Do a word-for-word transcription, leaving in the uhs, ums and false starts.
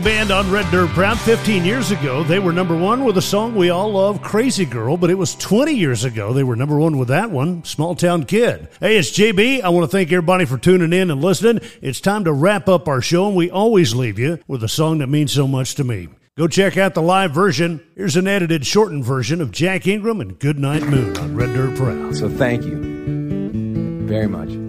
Band on Red Dirt Proud fifteen years ago, they were number one with a song we all love, Crazy Girl, but it was twenty years ago they were number one with that one, Small Town Kid. Hey, it's J B. I want to thank everybody for tuning in and listening. It's time to wrap up our show, and we always leave you with a song that means so much to me. Go check out the live version. Here's an edited, shortened version of Jack Ingram and Goodnight Moon on Red Dirt Proud. So thank you very much.